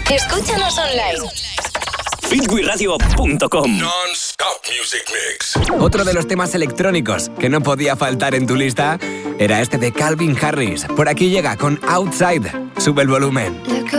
Escúchanos online. fitwiradio.com. Non-stop music mix. Otro de los temas electrónicos que no podía faltar en tu lista era este de Calvin Harris. Por aquí llega con Outside. Sube el volumen.